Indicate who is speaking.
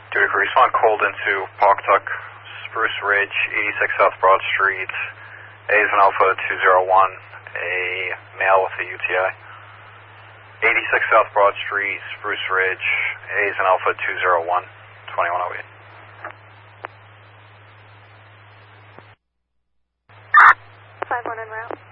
Speaker 1: Duty crew, respond called into Pawcatuck, Spruce Ridge, 86 South Broad Street. A is an Alpha 201, a male with a UTI. 86 South Broad Street, Spruce Ridge. A is an Alpha 201, 2108.
Speaker 2: 51 en route.